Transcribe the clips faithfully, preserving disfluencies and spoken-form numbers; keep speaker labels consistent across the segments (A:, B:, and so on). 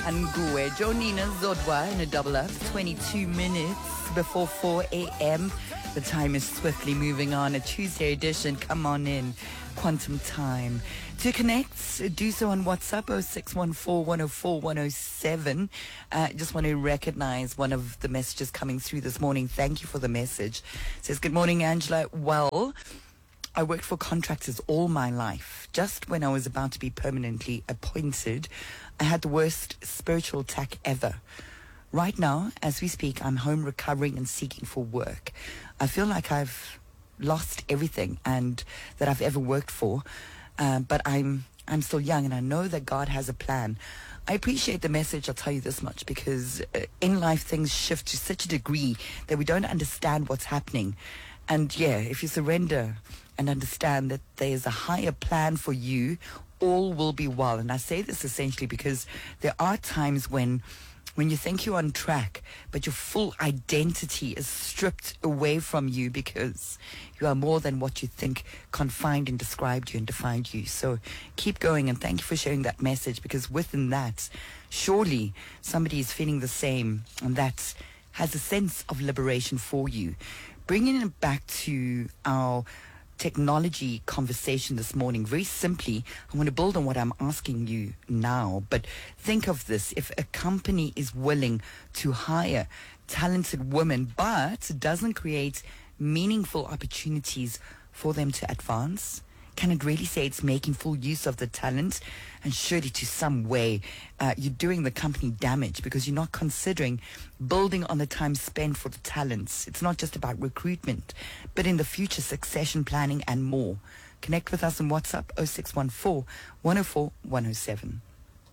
A: Nguwe. Jonina Zodwa in a double up, twenty-two minutes before four a.m. The time is swiftly moving on. A Tuesday edition. Come on in. Quantum time. To connect, do so on WhatsApp oh six one four, one oh four, one oh seven. I uh, just want to recognize one of the messages coming through this morning. Thank you for the message. It says, good morning, Angela. Well, I worked for contractors all my life. Just when I was about to be permanently appointed, I had the worst spiritual attack ever. Right now, as we speak, I'm home recovering and seeking for work. I feel like I've lost everything and that I've ever worked for, uh, but I'm I'm still young and I know that God has a plan. I appreciate the message, I'll tell you this much, because uh, in life things shift to such a degree that we don't understand what's happening. And yeah, if you surrender and understand that there's a higher plan for you, all will be well. And I say this essentially because there are times when when you think you're on track, but your full identity is stripped away from you because you are more than what you think confined and described you and defined you. So keep going, and thank you for sharing that message, because within that, surely somebody is feeling the same, and that has a sense of liberation for you. Bringing it back to our technology conversation this morning, very simply, I want to build on what I'm asking you now, but think of this. If a company is willing to hire talented women but doesn't create meaningful opportunities for them to advance, can it really say it's making full use of the talent? And surely to some way uh, you're doing the company damage, because you're not considering building on the time spent for the talents. It's not just about recruitment, but in the future succession planning and more. Connect with us on WhatsApp oh six one four, one oh four, one oh seven.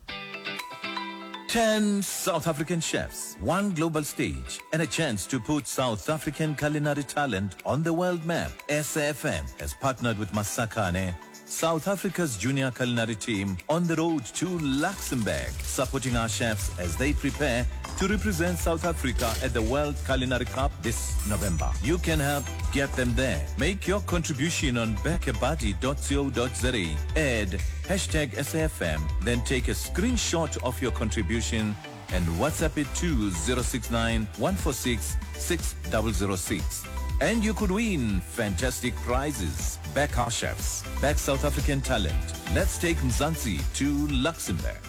B: Ten South African chefs, one global stage, and a chance to put South African culinary talent on the world map. S A F M has partnered with Masakane, South Africa's junior culinary team, on the road to Luxembourg, supporting our chefs as they prepare to represent South Africa at the World Culinary Cup this November. You can help get them there. Make your contribution on bekebati dot co dot za. Add hashtag S A F M, then take a screenshot of your contribution and WhatsApp it to zero six nine, one four six, six zero zero six. And you could win fantastic prizes. Back our chefs. Back South African talent. Let's take Mzansi to Luxembourg.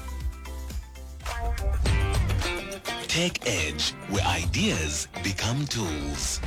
C: Tech Edge, where ideas become tools.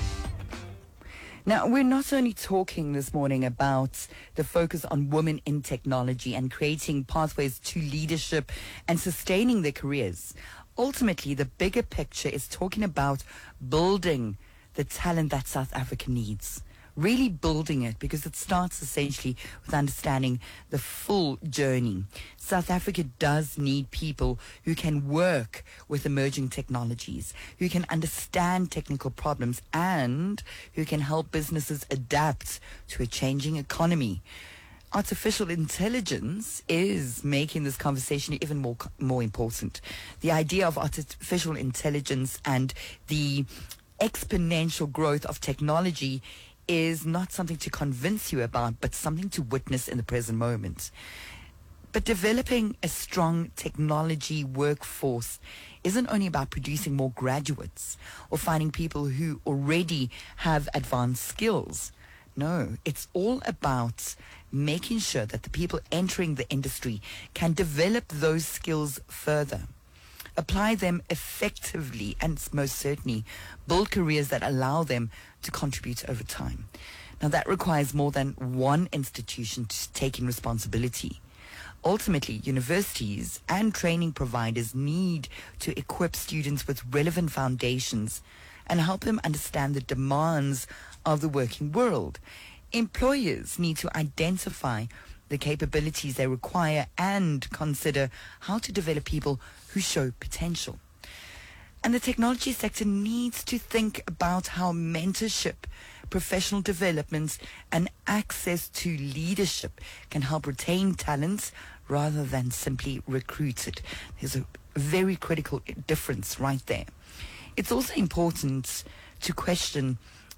A: Now, we're not only talking this morning about the focus on women in technology and creating pathways to leadership and sustaining their careers. Ultimately, the bigger picture is talking about building the talent that South Africa needs. Really building it, because it starts essentially with understanding the full journey. South Africa does need people who can work with emerging technologies, who can understand technical problems, and who can help businesses adapt to a changing economy. Artificial intelligence is making this conversation even more more important. The idea of artificial intelligence and the exponential growth of technology is not something to convince you about, but something to witness in the present moment. But developing a strong technology workforce isn't only about producing more graduates or finding people who already have advanced skills. No, it's all about making sure that the people entering the industry can develop those skills further, apply them effectively, and most certainly build careers that allow them to contribute over time. Now, that requires more than one institution to take in responsibility. Ultimately, universities and training providers need to equip students with relevant foundations and help them understand the demands of the working world. Employers need to identify the capabilities they require and consider how to develop people who show potential. And the technology sector needs to think about how mentorship, professional development, and access to leadership can help retain talent rather than simply recruit it. There's a very critical difference right there. It's also important to question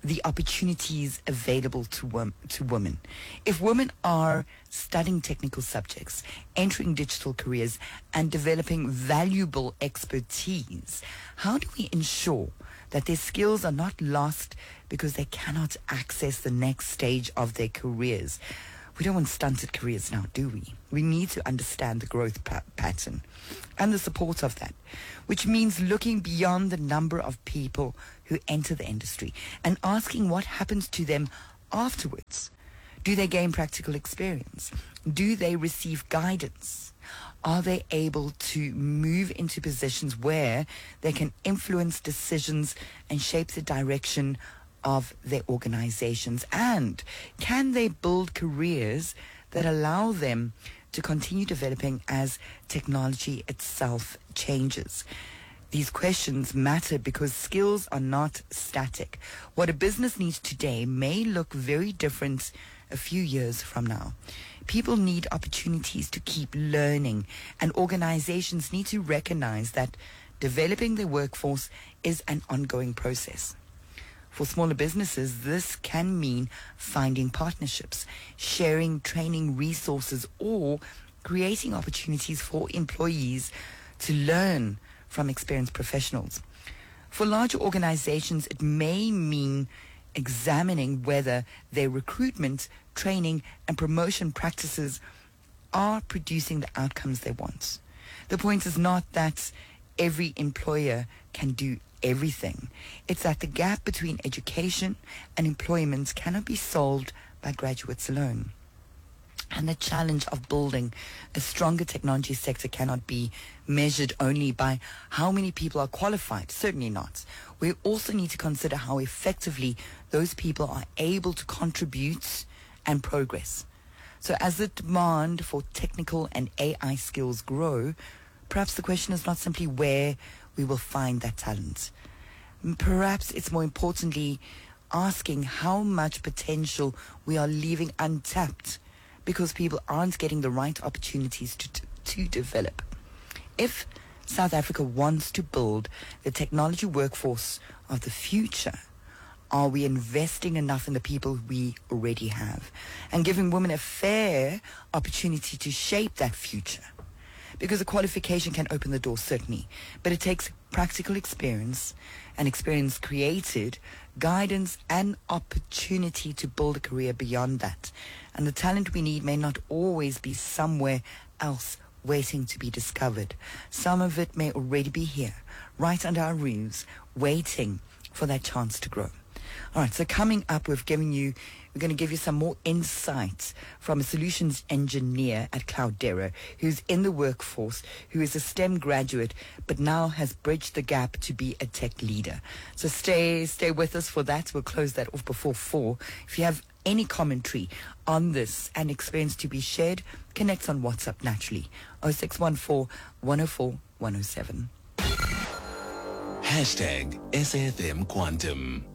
A: the opportunities available to, wom- to women. If women are studying technical subjects, entering digital careers, and developing valuable expertise, how do we ensure that their skills are not lost because they cannot access the next stage of their careers? We don't want stunted careers now, do we? We need to understand the growth pa- pattern and the support of that, which means looking beyond the number of people who enter the industry and asking what happens to them afterwards. Do they gain practical experience? Do they receive guidance? Are they able to move into positions where they can influence decisions and shape the direction of their organizations? And can they build careers that allow them to continue developing as technology itself changes? These questions matter because skills are not static. What a business needs today may look very different a few years from now. People need opportunities to keep learning, and organizations need to recognize that developing their workforce is an ongoing process. For smaller businesses, this can mean finding partnerships, sharing training resources, or creating opportunities for employees to learn from experienced professionals. For larger organizations, it may mean examining whether their recruitment, training, and promotion practices are producing the outcomes they want. The point is not that every employer can do everything. It's that the gap between education and employment cannot be solved by graduates alone. And the challenge of building a stronger technology sector cannot be measured only by how many people are qualified. Certainly not. We also need to consider how effectively those people are able to contribute and progress. So as the demand for technical and A I skills grow, perhaps the question is not simply where we will find that talent. Perhaps it's more importantly asking how much potential we are leaving untapped because people aren't getting the right opportunities to, to, to develop. If South Africa wants to build the technology workforce of the future, are we investing enough in the people we already have and giving women a fair opportunity to shape that future? Because a qualification can open the door, certainly, but it takes practical experience and experience created, guidance and opportunity to build a career beyond that. And the talent we need may not always be somewhere else waiting to be discovered. Some of it may already be here, right under our roofs, waiting for that chance to grow. All right, so coming up, we've given you, we're going to give you some more insights from a solutions engineer at Cloudera who's in the workforce, who is a STEM graduate, but now has bridged the gap to be a tech leader. So stay, stay with us for that. We'll close that off before four. If you have any commentary on this and experience to be shared, connect on WhatsApp naturally. oh six one four, one oh four, one oh seven.
C: Hashtag S A F M Quantum.